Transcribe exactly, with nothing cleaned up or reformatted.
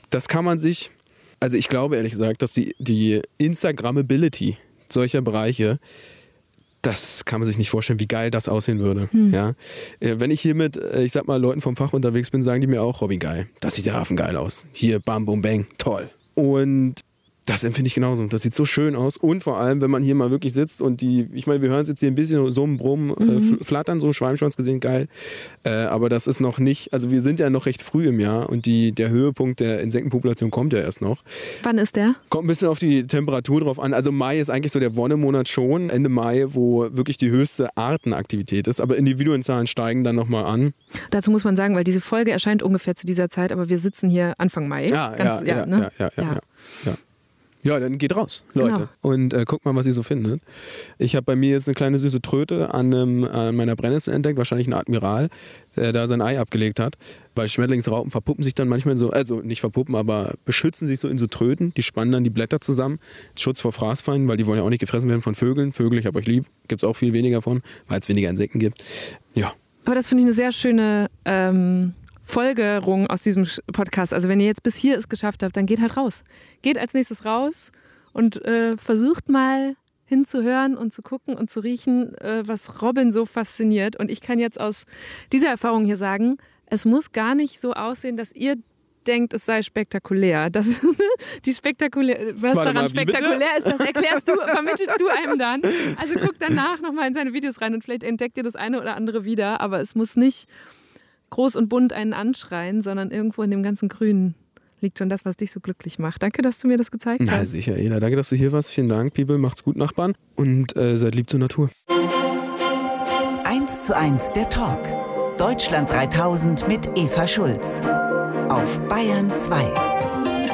das kann man sich, also ich glaube ehrlich gesagt, dass die, die Instagrammability solcher Bereiche, das kann man sich nicht vorstellen, wie geil das aussehen würde. Hm. Ja? Wenn ich hier mit, ich sag mal, Leuten vom Fach unterwegs bin, sagen die mir auch, Robin, geil. Das sieht ja affengeil aus. Hier, bam, bum, bang, toll. Und das empfinde ich genauso. Das sieht so schön aus. Und vor allem, wenn man hier mal wirklich sitzt und die, ich meine, wir hören es jetzt hier ein bisschen so ein Brummen, mhm. äh, flattern, so ein Schwalbenschwanz gesehen, geil. Äh, aber das ist noch nicht, also wir sind ja noch recht früh im Jahr und die, der Höhepunkt der Insektenpopulation kommt ja erst noch. Wann ist der? Kommt ein bisschen auf die Temperatur drauf an. Also Mai ist eigentlich so der Wonnemonat schon, Ende Mai, wo wirklich die höchste Artenaktivität ist. Aber Individuenzahlen steigen dann nochmal an. Dazu muss man sagen, weil diese Folge erscheint ungefähr zu dieser Zeit, aber wir sitzen hier Anfang Mai. Ja, Ganz, ja, ja, ne? ja, ja, ja, ja. ja. ja. Ja, dann geht raus, Leute. Genau. Und äh, guckt mal, was ihr so findet. Ich habe bei mir jetzt eine kleine süße Tröte an, einem, an meiner Brennnessel entdeckt, wahrscheinlich ein Admiral, der da sein Ei abgelegt hat. Weil Schmetterlingsraupen verpuppen sich dann manchmal so, also nicht verpuppen, aber beschützen sich so in so Tröten. Die spannen dann die Blätter zusammen. Schutz vor Fraßfeinden, weil die wollen ja auch nicht gefressen werden von Vögeln. Vögel, ich hab euch lieb, gibt es auch viel weniger von, weil es weniger Insekten gibt. Ja. Aber das finde ich eine sehr schöne ähm Folgerung aus diesem Podcast. Also wenn ihr jetzt bis hier es geschafft habt, dann geht halt raus. Geht als nächstes raus und äh, versucht mal hinzuhören und zu gucken und zu riechen, äh, was Robin so fasziniert. Und ich kann jetzt aus dieser Erfahrung hier sagen, es muss gar nicht so aussehen, dass ihr denkt, es sei spektakulär. Das, die spektakulär, was Warte daran mal, spektakulär ist, das erklärst du, vermittelst du einem dann. Also guckt danach nochmal in seine Videos rein und vielleicht entdeckt ihr das eine oder andere wieder, aber es muss nicht groß und bunt einen anschreien, sondern irgendwo in dem ganzen Grünen liegt schon das, was dich so glücklich macht. Danke, dass du mir das gezeigt Na, hast. Na sicher, Ela. Danke, dass du hier warst. Vielen Dank, People. Macht's gut, Nachbarn. Und äh, seid lieb zur Natur. eins zu eins der Talk. Deutschland dreitausend mit Eva Schulz. Auf Bayern zwei.